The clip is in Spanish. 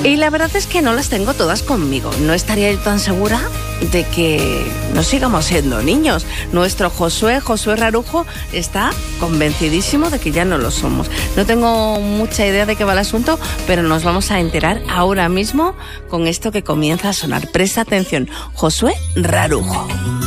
Y la verdad es que no las tengo todas conmigo. No estaría yo tan segura de que no sigamos siendo niños. Nuestro Josué Rarujo, está convencidísimo de que ya no lo somos. No tengo mucha idea de qué va el asunto, pero nos vamos a enterar ahora mismo con esto que comienza a sonar. Presta atención, Josué Rarujo.